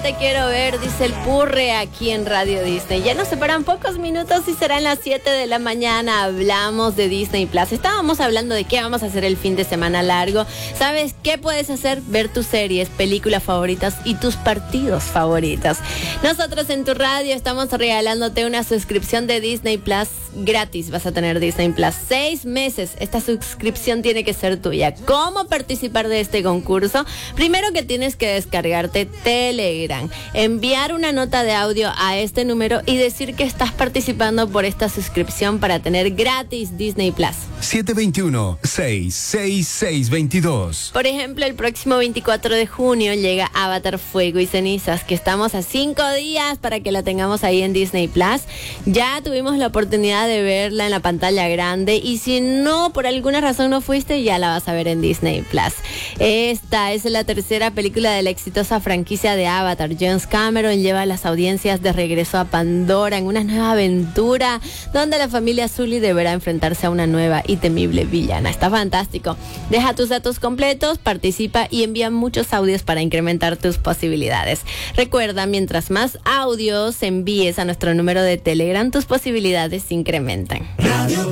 te quiero ver, dice el Purre aquí en Radio Disney. Ya nos separan pocos minutos y serán las 7 de la mañana. Hablamos de Disney Plus. Estábamos hablando de qué vamos a hacer el fin de semana largo. ¿Sabes qué puedes hacer? Ver tus series, películas favoritas y tus partidos favoritos. Nosotros en tu radio estamos regalándote una suscripción de Disney Plus gratis. Vas a tener Disney Plus 6 meses. Esta suscripción tiene que ser tuya. ¿Cómo participar de este concurso? Primero que tienes que descargarte Telegram, enviar una nota de audio a este número y decir que estás participando por esta suscripción para tener gratis Disney Plus. 721-66622. Por ejemplo, el próximo 24 de junio llega Avatar Fuego y Cenizas, que estamos a 5 días para que la tengamos ahí en Disney Plus. Ya tuvimos la oportunidad de verla en la pantalla grande y si no, por alguna razón no fuiste, ya la vas a ver en Disney Plus. Esta es la tercera película de la exitosa franquicia de Avatar. James Cameron lleva a las audiencias de regreso a Pandora en una nueva aventura donde la familia Sully deberá enfrentarse a una nueva y temible villana. Está fantástico. Deja tus datos completos, participa y envía muchos audios para incrementar tus posibilidades. Recuerda, mientras más audios envíes a nuestro número de Telegram, tus posibilidades se incrementan.